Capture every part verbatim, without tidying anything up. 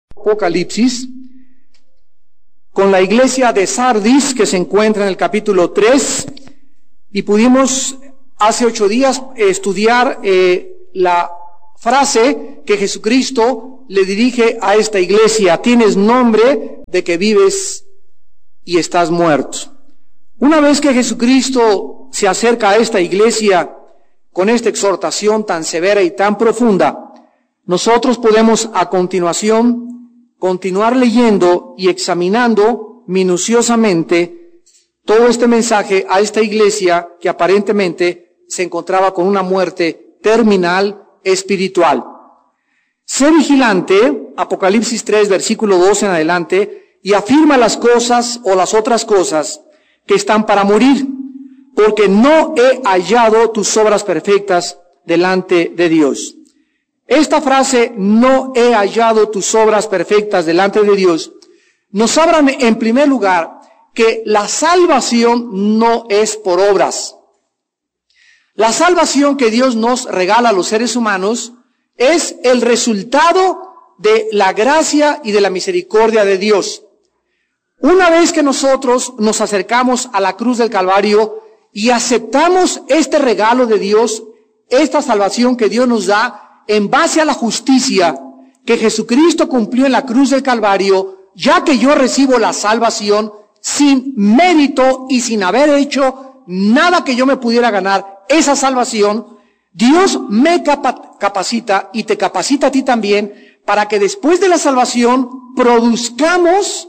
Apocalipsis con la iglesia de Sardis, que se encuentra en el capítulo tres, y pudimos hace ocho días estudiar eh, la frase que Jesucristo le dirige a esta iglesia: tienes nombre de que vives y estás muerto. Una vez que Jesucristo se acerca a esta iglesia con esta exhortación tan severa y tan profunda, nosotros podemos a continuación continuar leyendo y examinando minuciosamente todo este mensaje a esta iglesia que aparentemente se encontraba con una muerte terminal espiritual. Sé vigilante, Apocalipsis tres, versículo dos en adelante, y afirma las cosas o las otras cosas que están para morir, porque no he hallado tus obras perfectas delante de Dios. Esta frase, no he hallado tus obras perfectas delante de Dios, nos habla en primer lugar que la salvación no es por obras. La salvación que Dios nos regala a los seres humanos es el resultado de la gracia y de la misericordia de Dios. Una vez que nosotros nos acercamos a la cruz del Calvario y aceptamos este regalo de Dios, esta salvación que Dios nos da, en base a la justicia que Jesucristo cumplió en la cruz del Calvario, ya que yo recibo la salvación sin mérito y sin haber hecho nada que yo me pudiera ganar esa salvación, Dios me capacita y te capacita a ti también para que después de la salvación produzcamos,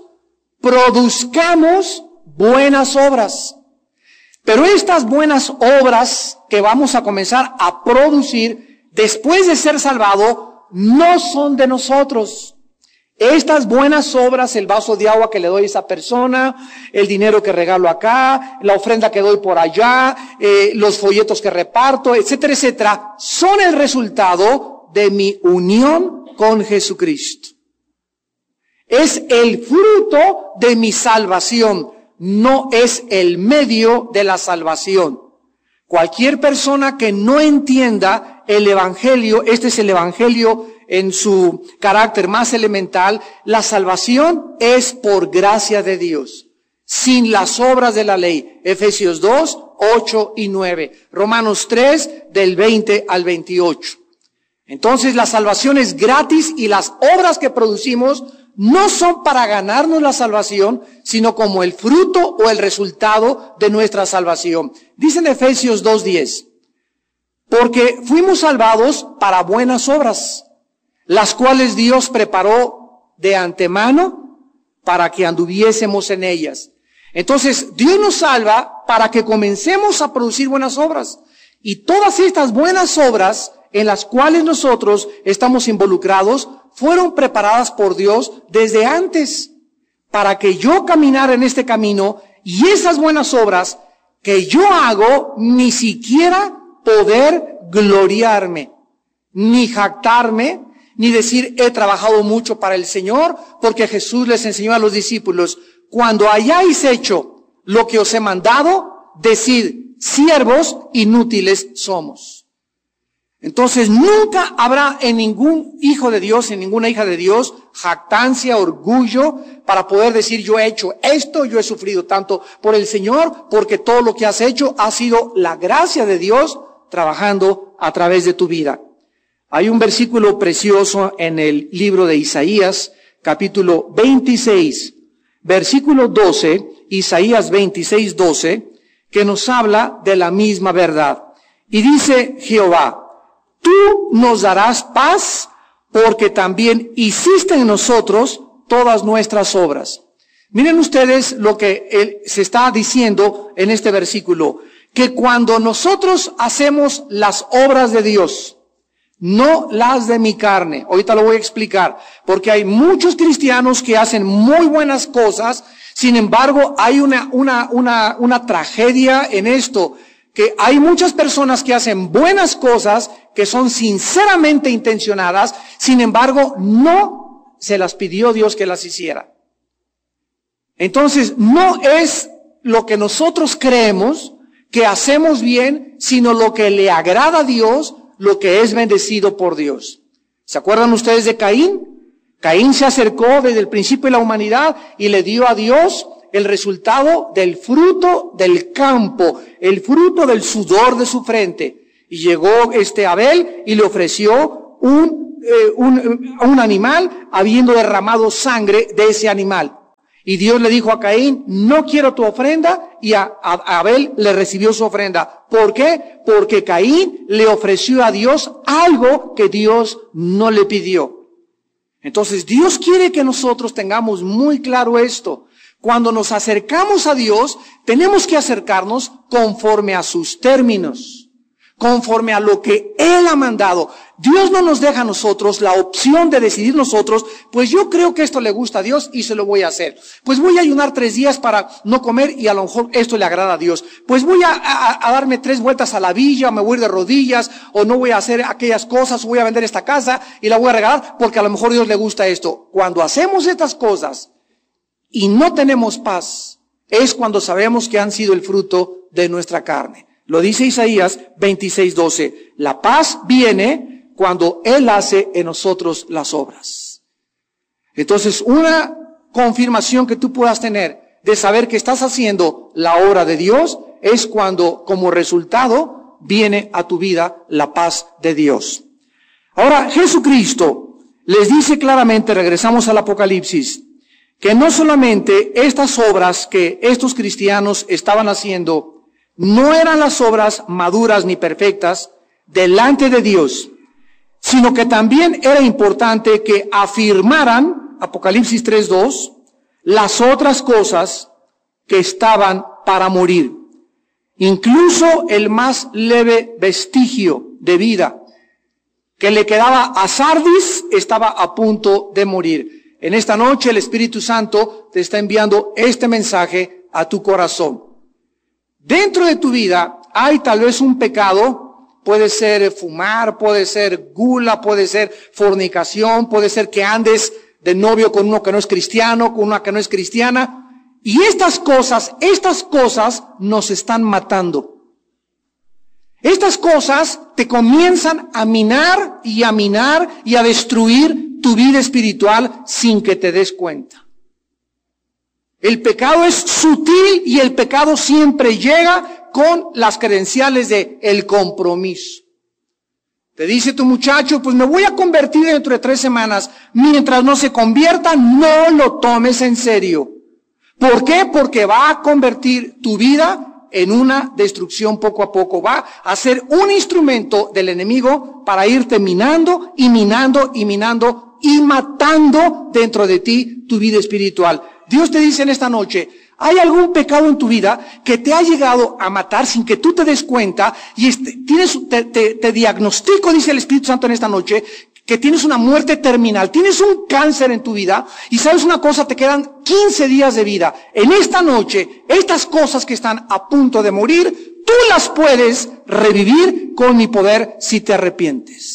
produzcamos buenas obras. Pero estas buenas obras que vamos a comenzar a producir después de ser salvado, no son de nosotros. Estas buenas obras, el vaso de agua que le doy a esa persona, el dinero que regalo acá, la ofrenda que doy por allá, eh, los folletos que reparto, etcétera, etcétera, son el resultado de mi unión con Jesucristo. Es el fruto de mi salvación, no es el medio de la salvación. Cualquier persona que no entienda el evangelio, este es el evangelio en su carácter más elemental, la salvación es por gracia de Dios, sin las obras de la ley. Efesios dos, ocho y nueve. Romanos tres, del veinte al veintiocho. Entonces la salvación es gratis y las obras que producimos no son para ganarnos la salvación, sino como el fruto o el resultado de nuestra salvación. Dice en Efesios dos diez, porque fuimos salvados para buenas obras, las cuales Dios preparó de antemano para que anduviésemos en ellas. Entonces, Dios nos salva para que comencemos a producir buenas obras. Y todas estas buenas obras en las cuales nosotros estamos involucrados fueron preparadas por Dios desde antes para que yo caminara en este camino y esas buenas obras que yo hago ni siquiera poder gloriarme, ni jactarme, ni decir he trabajado mucho para el Señor, porque Jesús les enseñó a los discípulos, cuando hayáis hecho lo que os he mandado, decid, siervos inútiles somos. Entonces nunca habrá en ningún hijo de Dios, en ninguna hija de Dios, jactancia, orgullo, para poder decir yo he hecho esto, yo he sufrido tanto por el Señor, porque todo lo que has hecho ha sido la gracia de Dios trabajando a través de tu vida. Hay un versículo precioso en el libro de Isaías, capítulo veintiséis, versículo doce, Isaías veintiséis, doce, que nos habla de la misma verdad. Y dice Jehová, tú nos darás paz porque también hiciste en nosotros todas nuestras obras. Miren ustedes lo que él se está diciendo en este versículo, que cuando nosotros hacemos las obras de Dios, no las de mi carne, ahorita lo voy a explicar, porque hay muchos cristianos que hacen muy buenas cosas, sin embargo hay una, una, una, una tragedia en esto, que hay muchas personas que hacen buenas cosas, que son sinceramente intencionadas, sin embargo, no se las pidió Dios que las hiciera. Entonces, no es lo que nosotros creemos que hacemos bien, sino lo que le agrada a Dios, lo que es bendecido por Dios. ¿Se acuerdan ustedes de Caín? Caín se acercó desde el principio de la humanidad y le dio a Dios el resultado del fruto del campo, el fruto del sudor de su frente. Y llegó este Abel y le ofreció un, eh, un, un animal habiendo derramado sangre de ese animal. Y Dios le dijo a Caín, no quiero tu ofrenda, y a, a Abel le recibió su ofrenda. ¿Por qué? Porque Caín le ofreció a Dios algo que Dios no le pidió. Entonces Dios quiere que nosotros tengamos muy claro esto. Cuando nos acercamos a Dios, tenemos que acercarnos conforme a sus términos, conforme a lo que Él ha mandado. Dios no nos deja a nosotros la opción de decidir nosotros, pues yo creo que esto le gusta a Dios y se lo voy a hacer. Pues voy a ayunar tres días para no comer y a lo mejor esto le agrada a Dios. Pues voy a, a, a darme tres vueltas a la villa, me voy a ir de rodillas, o no voy a hacer aquellas cosas, o voy a vender esta casa y la voy a regalar porque a lo mejor a Dios le gusta esto. Cuando hacemos estas cosas y no tenemos paz, es cuando sabemos que han sido el fruto de nuestra carne. Lo dice Isaías veintiséis doce. La paz viene cuando Él hace en nosotros las obras. Entonces, una confirmación que tú puedas tener de saber que estás haciendo la obra de Dios es cuando, como resultado, viene a tu vida la paz de Dios. Ahora, Jesucristo les dice claramente, regresamos al Apocalipsis, que no solamente estas obras que estos cristianos estaban haciendo no eran las obras maduras ni perfectas delante de Dios, sino que también era importante que afirmaran, Apocalipsis tres dos, las otras cosas que estaban para morir. Incluso el más leve vestigio de vida que le quedaba a Sardis estaba a punto de morir. En esta noche el Espíritu Santo te está enviando este mensaje a tu corazón. Dentro de tu vida hay tal vez un pecado, puede ser fumar, puede ser gula, puede ser fornicación, puede ser que andes de novio con uno que no es cristiano, con una que no es cristiana. Y estas cosas, estas cosas nos están matando. Estas cosas te comienzan a minar y a minar y a destruir tu vida espiritual sin que te des cuenta. El pecado es sutil y el pecado siempre llega con las credenciales de el compromiso. Te dice tu muchacho, pues me voy a convertir dentro de tres semanas. Mientras no se convierta, no lo tomes en serio. ¿Por qué? Porque va a convertir tu vida en una destrucción poco a poco. Va a ser un instrumento del enemigo para irte minando y minando y minando y matando dentro de ti tu vida espiritual. Dios te dice en esta noche, ¿hay algún pecado en tu vida que te ha llegado a matar sin que tú te des cuenta? Y este, tienes, te, te, te diagnostico, dice el Espíritu Santo en esta noche, que tienes una muerte terminal, tienes un cáncer en tu vida, y sabes una cosa, te quedan quince días de vida. En esta noche, estas cosas que están a punto de morir, tú las puedes revivir con mi poder si te arrepientes.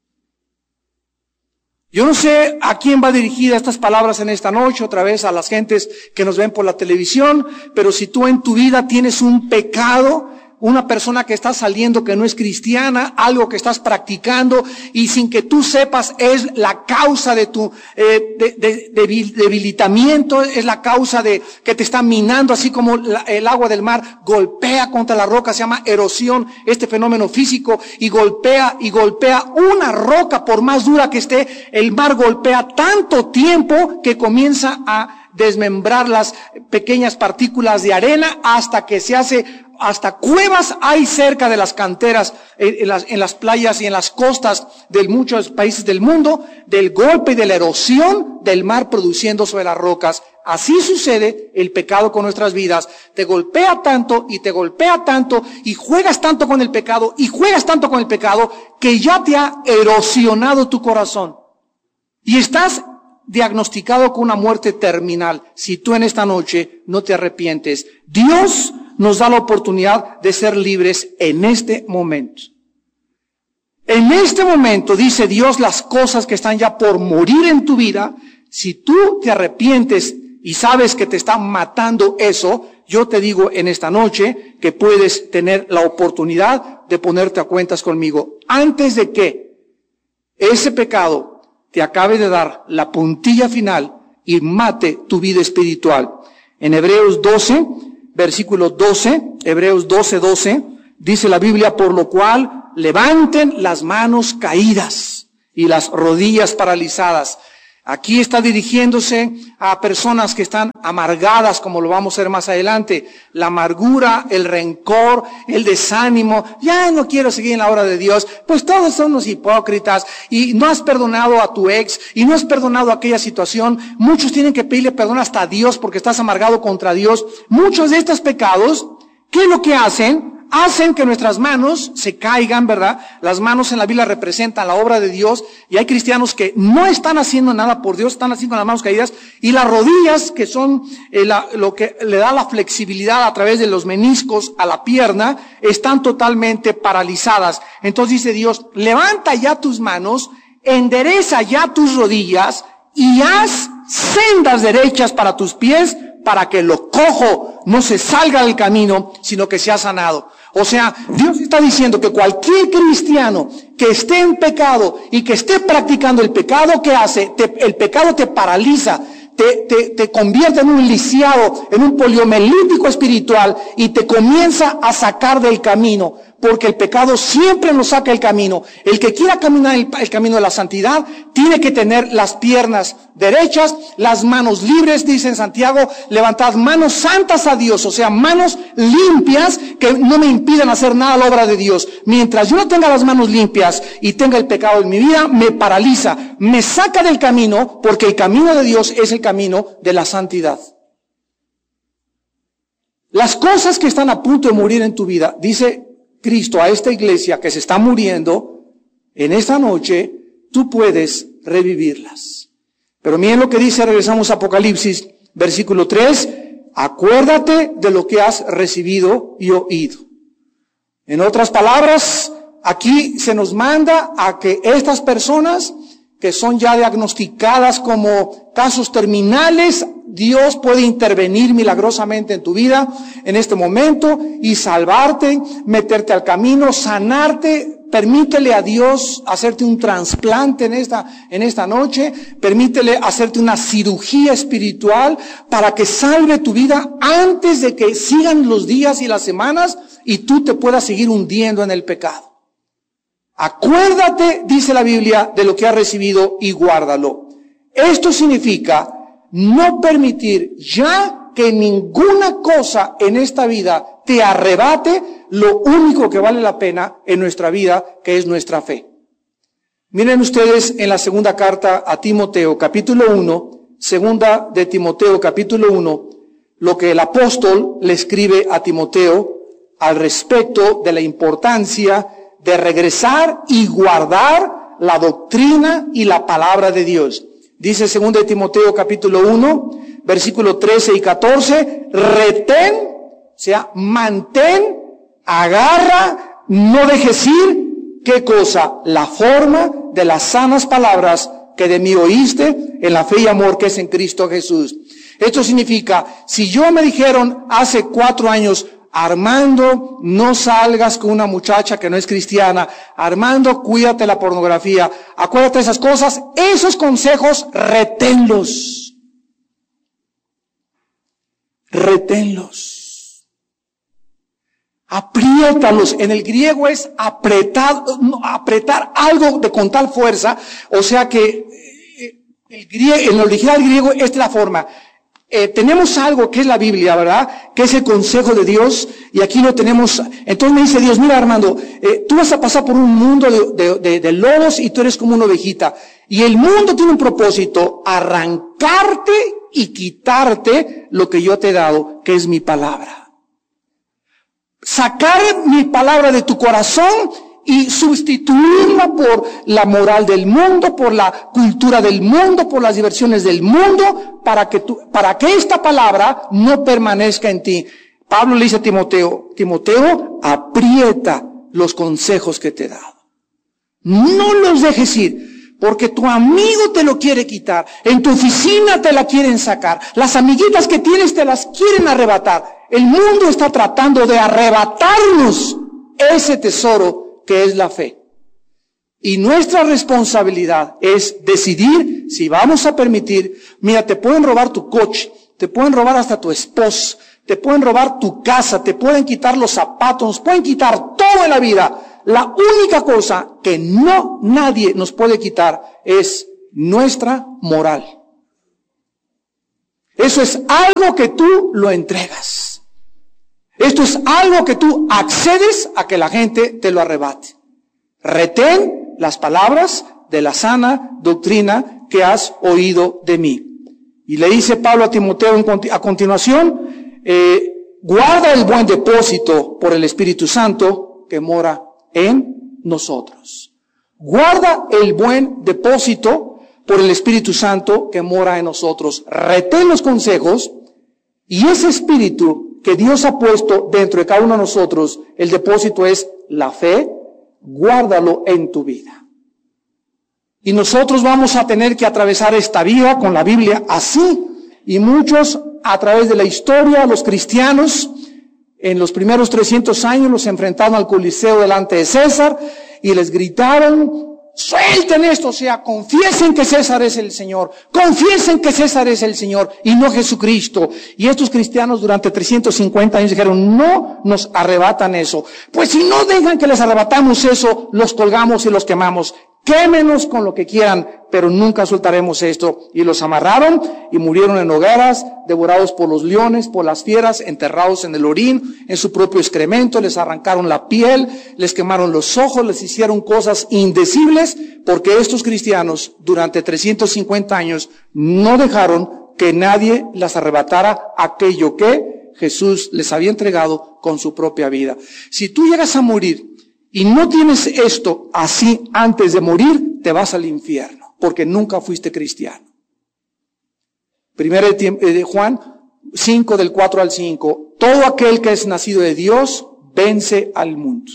Yo no sé a quién va dirigida estas palabras en esta noche, otra vez a las gentes que nos ven por la televisión, pero si tú en tu vida tienes un pecado, una persona que está saliendo que no es cristiana, algo que estás practicando y sin que tú sepas es la causa de tu eh, de, de, de debilitamiento, es la causa de que te está minando, así como la, el agua del mar golpea contra la roca, se llama erosión, este fenómeno físico, y golpea y golpea una roca, por más dura que esté, el mar golpea tanto tiempo que comienza a desmembrar las pequeñas partículas de arena hasta que se hace, hasta cuevas hay cerca de las canteras, en las, en las playas y en las costas de muchos países del mundo, del golpe y de la erosión del mar produciendo sobre las rocas. Así sucede el pecado con nuestras vidas. Te golpea tanto y te golpea tanto y juegas tanto con el pecado y juegas tanto con el pecado que ya te ha erosionado tu corazón. Y estás diagnosticado con una muerte terminal si tú en esta noche no te arrepientes. Dios nos da la oportunidad de ser libres en este momento. En este momento dice Dios las cosas que están ya por morir en tu vida. Si tú te arrepientes y sabes que te está matando eso, yo te digo en esta noche que puedes tener la oportunidad de ponerte a cuentas conmigo. Antes de que ese pecado te acabe de dar la puntilla final y mate tu vida espiritual. En Hebreos doce, versículo doce, Hebreos doce, doce, dice la Biblia, por lo cual levanten las manos caídas y las rodillas paralizadas. Aquí está dirigiéndose a personas que están amargadas, como lo vamos a ver más adelante. La amargura, el rencor, el desánimo. Ya no quiero seguir en la obra de Dios. Pues todos son unos hipócritas. Y no has perdonado a tu ex. Y no has perdonado aquella situación. Muchos tienen que pedirle perdón hasta a Dios porque estás amargado contra Dios. Muchos de estos pecados, ¿qué es lo que hacen? Hacen que nuestras manos se caigan, ¿verdad? Las manos en la Biblia representan la obra de Dios y hay cristianos que no están haciendo nada por Dios, están haciendo las manos caídas, y las rodillas, que son eh, la, lo que le da la flexibilidad a través de los meniscos a la pierna, están totalmente paralizadas. Entonces dice Dios, levanta ya tus manos, endereza ya tus rodillas y haz sendas derechas para tus pies, para que lo cojo no se salga del camino, sino que sea sanado. O sea, Dios está diciendo que cualquier cristiano que esté en pecado y que esté practicando el pecado que hace, te, el pecado te paraliza, te, te, te convierte en un lisiado, en un poliomelítico espiritual y te comienza a sacar del camino. Porque el pecado siempre nos saca del camino. El que quiera caminar el, el camino de la santidad tiene que tener las piernas derechas, las manos libres, dice en Santiago, levantad manos santas a Dios, o sea, manos limpias que no me impidan hacer nada a la obra de Dios. Mientras yo no tenga las manos limpias y tenga el pecado en mi vida, me paraliza, me saca del camino, porque el camino de Dios es el camino de la santidad. Las cosas que están a punto de morir en tu vida, dice Cristo a esta iglesia que se está muriendo, en esta noche tú puedes revivirlas. Pero miren lo que dice, regresamos a Apocalipsis, versículo tres, acuérdate de lo que has recibido y oído. En otras palabras, aquí se nos manda a que estas personas que son ya diagnosticadas como casos terminales, Dios puede intervenir milagrosamente en tu vida en este momento y salvarte, meterte al camino, sanarte. Permítele a Dios hacerte un trasplante en esta, en esta noche. Permítele hacerte una cirugía espiritual para que salve tu vida antes de que sigan los días y las semanas y tú te puedas seguir hundiendo en el pecado. Acuérdate, dice la Biblia, de lo que has recibido y guárdalo. Esto significa no permitir ya que ninguna cosa en esta vida te arrebate lo único que vale la pena en nuestra vida, que es nuestra fe. Miren ustedes en la segunda carta a Timoteo, capítulo uno, segunda de Timoteo, capítulo uno, lo que el apóstol le escribe a Timoteo al respecto de la importancia de regresar y guardar la doctrina y la palabra de Dios. Dice segunda de Timoteo capítulo uno, versículo trece y catorce, retén, o sea, mantén, agarra, no dejes ir, ¿qué cosa? La forma de las sanas palabras que de mí oíste en la fe y amor que es en Cristo Jesús. Esto significa, si yo me dijeron hace cuatro años, Armando, no salgas con una muchacha que no es cristiana. Armando, cuídate de la pornografía. Acuérdate de esas cosas. Esos consejos, reténlos. Reténlos. Apriétalos. En el griego es apretar, apretar algo de con tal fuerza. O sea que el griego, en el original griego, esta es la forma. Eh, tenemos algo que es la Biblia, ¿verdad? Que es el consejo de Dios, y aquí lo tenemos. Entonces me dice Dios, mira Armando, eh, tú vas a pasar por un mundo de, de, de, de lobos y tú eres como una ovejita. Y el mundo tiene un propósito, arrancarte y quitarte lo que yo te he dado, que es mi palabra. Sacar mi palabra de tu corazón y sustituirla por la moral del mundo, por la cultura del mundo, por las diversiones del mundo, para que tú, para que esta palabra no permanezca en ti. Pablo le dice a Timoteo, Timoteo, aprieta los consejos que te he dado. No los dejes ir, porque tu amigo te lo quiere quitar, en tu oficina te la quieren sacar, las amiguitas que tienes te las quieren arrebatar. El mundo está tratando de arrebatarnos ese tesoro que es la fe. Y nuestra responsabilidad es decidir si vamos a permitir, mira, te pueden robar tu coche, te pueden robar hasta tu esposo, te pueden robar tu casa, te pueden quitar los zapatos, nos pueden quitar todo en la vida. La única cosa que no nadie nos puede quitar es nuestra moral. Eso es algo que tú lo entregas. Esto es algo que tú accedes a que la gente te lo arrebate. Retén las palabras de la sana doctrina que has oído de mí. Y le dice Pablo a Timoteo a continuación, eh, guarda el buen depósito por el Espíritu Santo que mora en nosotros. Guarda el buen depósito por el Espíritu Santo que mora en nosotros. Retén los consejos y ese Espíritu que Dios ha puesto dentro de cada uno de nosotros, el depósito es la fe, guárdalo en tu vida. Y nosotros vamos a tener que atravesar esta vida con la Biblia así. Y muchos a través de la historia, los cristianos, en los primeros trescientos años los enfrentaron al Coliseo delante de César y les gritaron, suelten esto, o sea, confiesen que César es el Señor, confiesen que César es el Señor y no Jesucristo. Y estos cristianos durante trescientos cincuenta años dijeron, no nos arrebatan eso. Pues si no dejan que les arrebatamos eso, los colgamos y los quemamos. Quémenos con lo que quieran, pero nunca soltaremos esto. Y los amarraron y murieron en hogueras, devorados por los leones, por las fieras, enterrados en el orín, en su propio excremento, les arrancaron la piel, les quemaron los ojos, les hicieron cosas indecibles, porque estos cristianos durante trescientos cincuenta años no dejaron que nadie les arrebatara aquello que Jesús les había entregado con su propia vida. Si tú llegas a morir y no tienes esto así antes de morir, te vas al infierno, porque nunca fuiste cristiano. Primero de Juan cinco, del cuatro al cinco. Todo aquel que es nacido de Dios vence al mundo.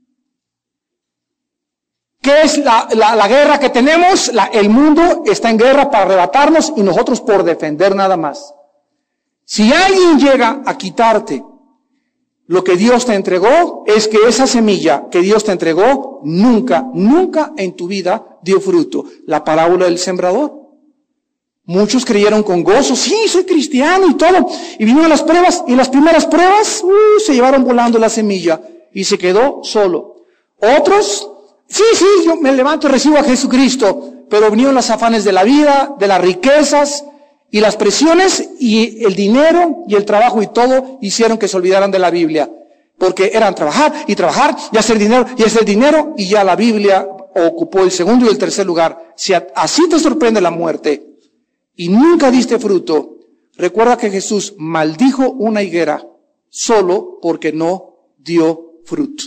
¿Qué es la, la, la guerra que tenemos? La, el mundo está en guerra para arrebatarnos y nosotros por defender nada más. Si alguien llega a quitarte lo que Dios te entregó, es que esa semilla que Dios te entregó nunca, nunca en tu vida dio fruto. La parábola del sembrador. Muchos creyeron con gozo, sí, soy cristiano y todo. Y vinieron las pruebas, y las primeras pruebas, uh, se llevaron volando la semilla y se quedó solo. Otros, sí, sí, yo me levanto y recibo a Jesucristo, pero vinieron los afanes de la vida, de las riquezas, y las presiones y el dinero y el trabajo y todo hicieron que se olvidaran de la Biblia. Porque eran trabajar y trabajar y hacer dinero y hacer dinero y ya la Biblia ocupó el segundo y el tercer lugar. Si así te sorprende la muerte y nunca diste fruto, recuerda que Jesús maldijo una higuera solo porque no dio fruto.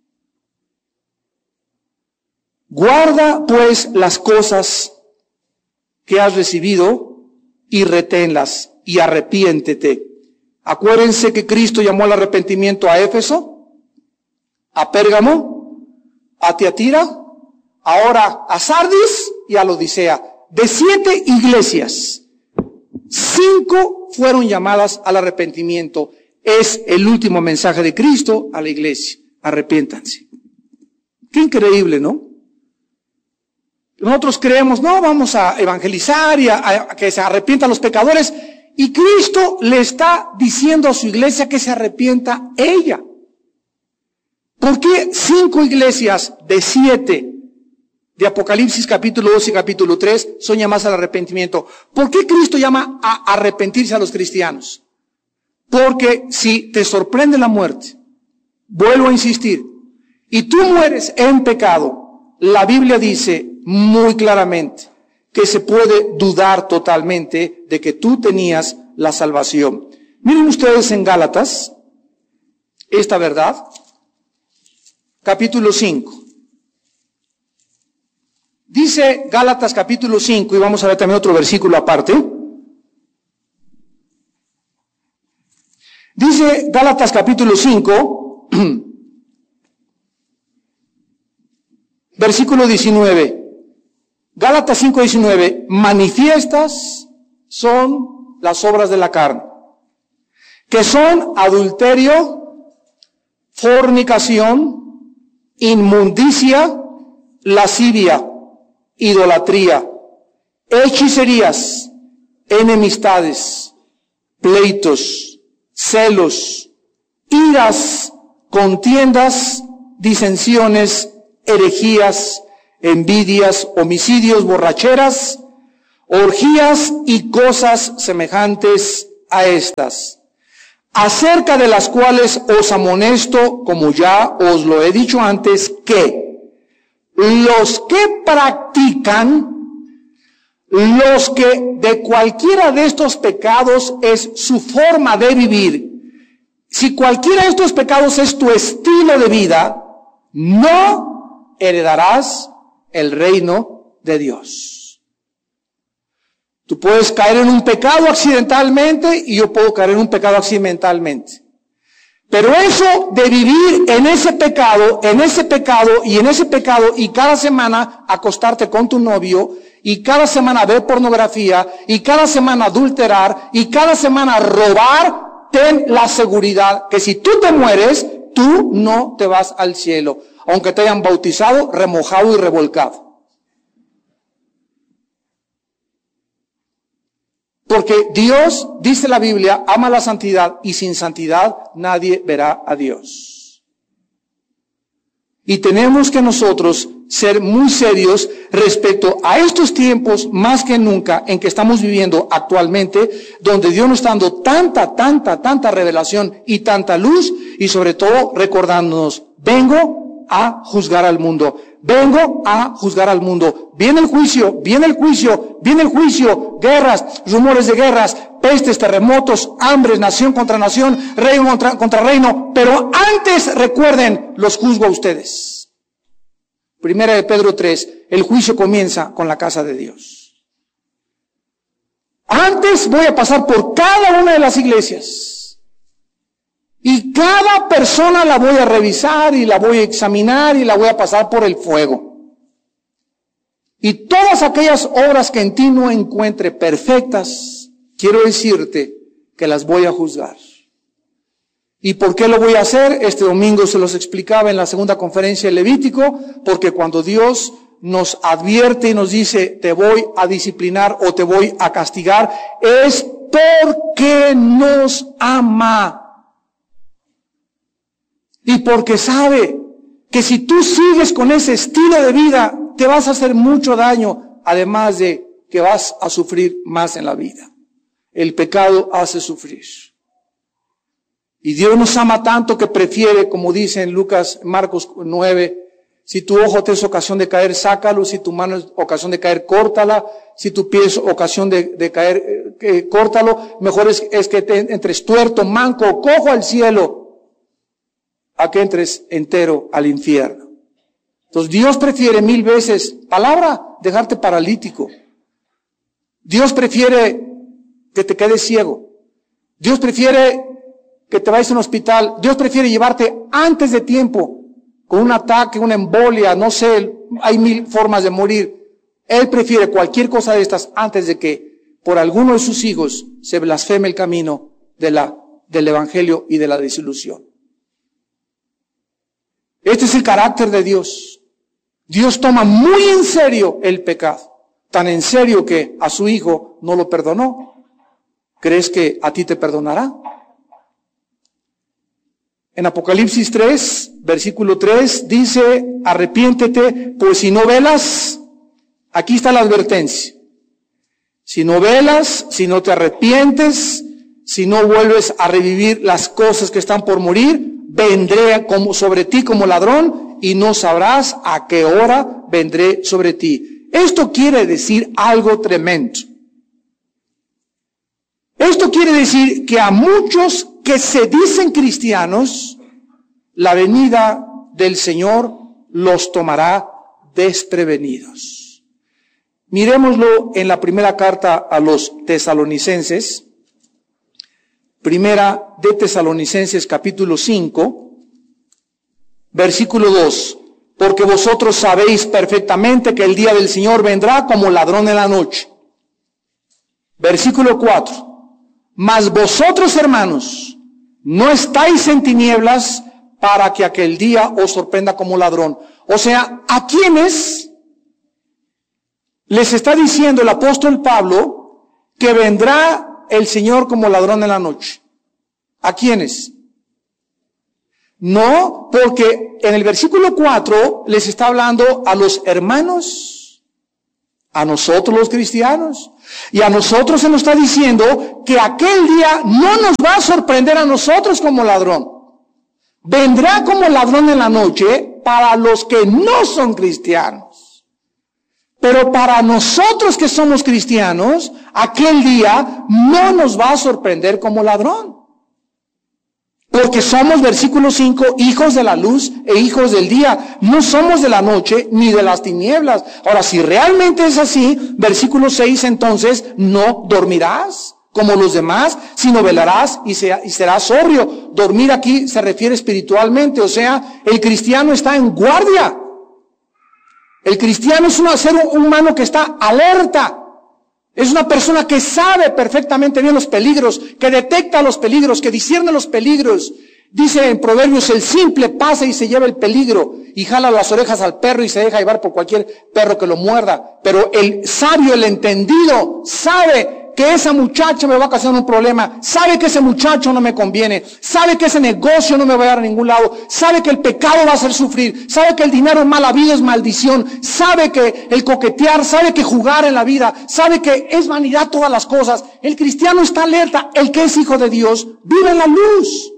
Guarda pues las cosas que has recibido y reténlas y arrepiéntete. Acuérdense que Cristo llamó al arrepentimiento a Éfeso, a Pérgamo, a Tiatira, ahora a Sardis y a la Odisea. De siete iglesias, cinco fueron llamadas al arrepentimiento. Es el último mensaje de Cristo a la iglesia. Arrepiéntanse. Qué increíble, ¿no? Nosotros creemos, no, vamos a evangelizar y a, a que se arrepientan los pecadores. Y Cristo le está diciendo a su iglesia que se arrepienta ella. ¿Por qué cinco iglesias de siete de Apocalipsis capítulo dos y capítulo tres son llamadas al arrepentimiento? ¿Por qué Cristo llama a arrepentirse a los cristianos? Porque si te sorprende la muerte, vuelvo a insistir, y tú mueres en pecado, la Biblia dice muy claramente que se puede dudar totalmente de que tú tenías la salvación. Miren ustedes en Gálatas esta verdad, capítulo cinco. Dice Gálatas capítulo cinco, y vamos a ver también otro versículo aparte. Dice Gálatas capítulo cinco, versículo diecinueve. Gálatas cinco diecinueve, manifiestas son las obras de la carne, que son adulterio, fornicación, inmundicia, lascivia, idolatría, hechicerías, enemistades, pleitos, celos, iras, contiendas, disensiones, herejías, envidias, homicidios, borracheras, orgías y cosas semejantes a estas, acerca de las cuales os amonesto, como ya os lo he dicho antes, que los que practican, los que de cualquiera de estos pecados es su forma de vivir, si cualquiera de estos pecados es tu estilo de vida, no heredarás el reino de Dios. Tú puedes caer en un pecado accidentalmente y yo puedo caer en un pecado accidentalmente. Pero eso de vivir en ese pecado, en ese pecado y en ese pecado y cada semana acostarte con tu novio y cada semana ver pornografía y cada semana adulterar y cada semana robar, ten la seguridad que si tú te mueres, tú no te vas al cielo, aunque te hayan bautizado, remojado y revolcado. Porque Dios, dice la Biblia, ama la santidad y sin santidad nadie verá a Dios. Y tenemos que nosotros ser muy serios respecto a estos tiempos más que nunca en que estamos viviendo actualmente, donde Dios nos está dando tanta, tanta, tanta revelación y tanta luz, y sobre todo recordándonos, vengo a juzgar al mundo, vengo a juzgar al mundo, viene el juicio, viene el juicio, viene el juicio, guerras, rumores de guerras, pestes, terremotos, hambres, nación contra nación, reino contra, contra reino, pero antes recuerden, los juzgo a ustedes. Primera de Pedro tres, el juicio comienza con la casa de Dios. Antes voy a pasar por cada una de las iglesias. Y cada persona la voy a revisar y la voy a examinar y la voy a pasar por el fuego. Y todas aquellas obras que en ti no encuentre perfectas, quiero decirte que las voy a juzgar. ¿Y por qué lo voy a hacer? Este domingo se los explicaba en la segunda conferencia de Levítico, porque cuando Dios nos advierte y nos dice, te voy a disciplinar o te voy a castigar, es porque nos ama. Y porque sabe que si tú sigues con ese estilo de vida, te vas a hacer mucho daño, además de que vas a sufrir más en la vida. El pecado hace sufrir. Y Dios nos ama tanto que prefiere, como dice en Lucas, Marcos nueve, si tu ojo te es ocasión de caer, sácalo, si tu mano es ocasión de caer, córtala, si tu pie es ocasión de, de caer, eh, córtalo, mejor es, es que te entres tuerto, manco, cojo al cielo, a que entres entero al infierno. Entonces Dios prefiere mil veces, palabra, dejarte paralítico. Dios prefiere que te quedes ciego. Dios prefiere que te vayas a un hospital. Dios prefiere llevarte antes de tiempo, con un ataque, una embolia, no sé, hay mil formas de morir. Él prefiere cualquier cosa de estas antes de que por alguno de sus hijos se blasfeme el camino de la, del evangelio y de la desilusión. Este es el carácter de Dios. Dios toma muy en serio el pecado, tan en serio que a su hijo no lo perdonó. ¿Crees que a ti te perdonará? En Apocalipsis tres, versículo tres, dice, arrepiéntete, pues si no velas, aquí está la advertencia. Si no velas, si no te arrepientes, si no vuelves a revivir las cosas que están por morir, vendré como sobre ti como ladrón y no sabrás a qué hora vendré sobre ti. Esto quiere decir algo tremendo. Esto quiere decir que a muchos que se dicen cristianos, la venida del Señor los tomará desprevenidos. Miremoslo en la primera carta a los tesalonicenses, primera de Tesalonicenses capítulo cinco, versículo dos. Porque vosotros sabéis perfectamente que el día del Señor vendrá como ladrón en la noche. Versículo cuatro. Mas vosotros, hermanos, no estáis en tinieblas para que aquel día os sorprenda como ladrón. O sea, ¿a quiénes les está diciendo el apóstol Pablo que vendrá el Señor como ladrón en la noche? ¿A quiénes? No, porque en el versículo cuatro les está hablando a los hermanos, a nosotros los cristianos, y a nosotros se nos está diciendo que aquel día no nos va a sorprender a nosotros como ladrón. Vendrá como ladrón en la noche para los que no son cristianos. Pero para nosotros que somos cristianos, aquel día no nos va a sorprender como ladrón. Porque somos, versículo cinco, hijos de la luz e hijos del día. No somos de la noche ni de las tinieblas. Ahora, si realmente es así, versículo seis, entonces, no dormirás como los demás, sino velarás y, sea, y serás sobrio. Dormir aquí se refiere espiritualmente, o sea, el cristiano está en guardia. El cristiano es un ser humano que está alerta. Es una persona que sabe perfectamente bien los peligros, que detecta los peligros, que discierne los peligros. Dice en Proverbios, el simple pasa y se lleva el peligro y jala las orejas al perro y se deja llevar por cualquier perro que lo muerda. Pero el sabio, el entendido, sabe que esa muchacha me va a causar un problema, sabe que ese muchacho no me conviene, sabe que ese negocio no me va a dar a ningún lado, sabe que el pecado va a hacer sufrir, sabe que el dinero en mala vida es maldición, sabe que el coquetear, sabe que jugar en la vida, sabe que es vanidad todas las cosas. El cristiano está alerta, el que es hijo de Dios vive en la luz.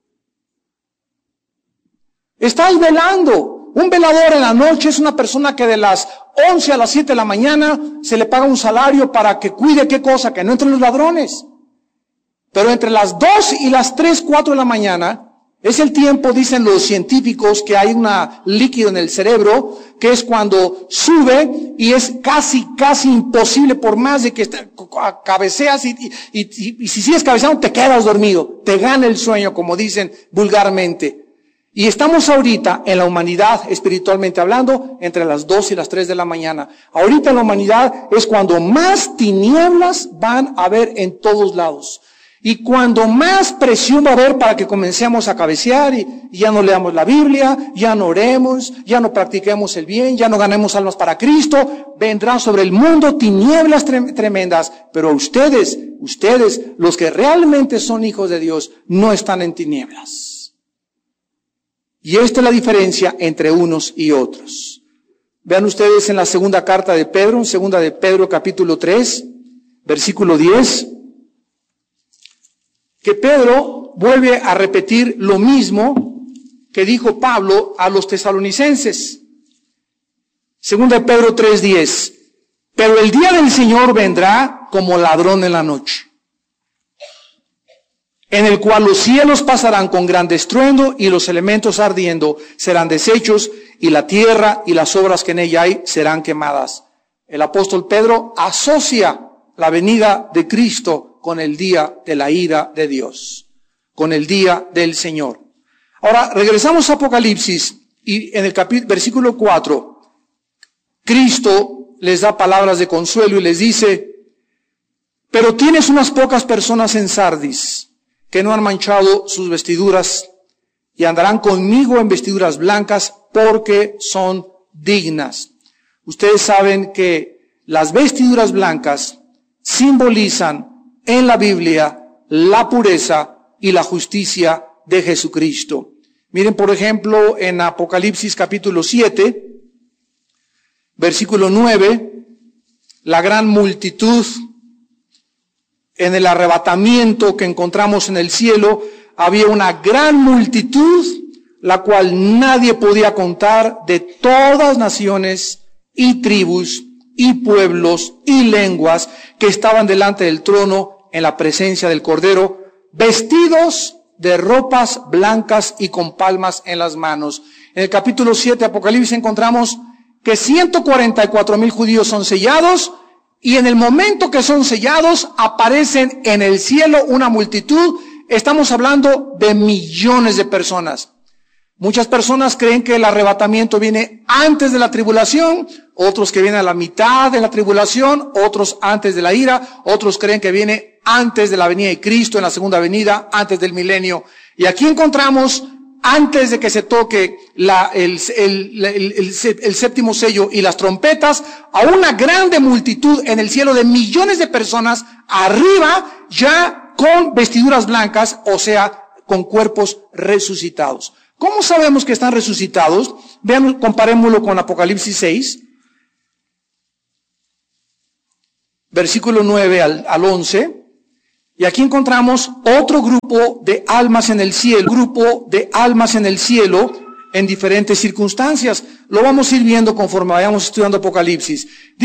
Estás velando. Un velador en la noche es una persona que de las once a las siete de la mañana se le paga un salario para que cuide qué cosa, que no entren los ladrones. Pero entre las dos y las tres, cuatro de la mañana es el tiempo, dicen los científicos, que hay un líquido en el cerebro que es cuando sube y es casi, casi imposible, por más de que cabeceas y, y, y, y si sigues cabeceando te quedas dormido, te gana el sueño, como dicen vulgarmente. Y estamos ahorita en la humanidad, espiritualmente hablando, entre las dos y las tres de la mañana. Ahorita en la humanidad es cuando más tinieblas van a haber en todos lados. Y cuando más presión va a haber para que comencemos a cabecear y, y ya no leamos la Biblia, ya no oremos, ya no practiquemos el bien, ya no ganemos almas para Cristo, vendrán sobre el mundo tinieblas tre- tremendas. Pero ustedes, ustedes, los que realmente son hijos de Dios, no están en tinieblas. Y esta es la diferencia entre unos y otros. Vean ustedes en la segunda carta de Pedro, en segunda de Pedro capítulo tres, versículo diez, que Pedro vuelve a repetir lo mismo que dijo Pablo a los tesalonicenses. Segunda de Pedro tres diez. Pero el día del Señor vendrá como ladrón en la noche, en el cual los cielos pasarán con gran estruendo y los elementos ardiendo serán deshechos y la tierra y las obras que en ella hay serán quemadas. El apóstol Pedro asocia la venida de Cristo con el día de la ira de Dios, con el día del Señor. Ahora regresamos a Apocalipsis y en el capítulo, versículo cuatro, Cristo les da palabras de consuelo y les dice, pero tienes unas pocas personas en Sardis que no han manchado sus vestiduras y andarán conmigo en vestiduras blancas porque son dignas. Ustedes saben que las vestiduras blancas simbolizan en la Biblia la pureza y la justicia de Jesucristo. Miren, por ejemplo, en Apocalipsis capítulo siete, versículo nueve, la gran multitud. En el arrebatamiento que encontramos en el cielo, había una gran multitud, la cual nadie podía contar, de todas naciones y tribus y pueblos y lenguas que estaban delante del trono en la presencia del Cordero, vestidos de ropas blancas y con palmas en las manos. En el capítulo siete de Apocalipsis encontramos que ciento cuarenta y cuatro mil judíos son sellados. Y en el momento que son sellados, aparecen en el cielo una multitud. Estamos hablando de millones de personas. Muchas personas creen que el arrebatamiento viene antes de la tribulación, otros que viene a la mitad de la tribulación, otros antes de la ira, otros creen que viene antes de la venida de Cristo en la segunda venida, antes del milenio. Y aquí encontramos antes de que se toque la, el, el, el, el, el séptimo sello y las trompetas, a una grande multitud en el cielo de millones de personas arriba, ya con vestiduras blancas, o sea, con cuerpos resucitados. ¿Cómo sabemos que están resucitados? Vean, comparémoslo con Apocalipsis seis, versículo nueve al, al once. Y aquí encontramos otro grupo de almas en el cielo, grupo de almas en el cielo en diferentes circunstancias. Lo vamos a ir viendo conforme vayamos estudiando Apocalipsis.